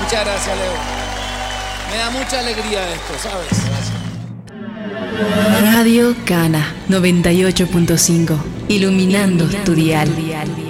Muchas gracias, Leo. Me da mucha alegría esto, ¿sabes? Radio Cana 98.5, iluminando tu dial.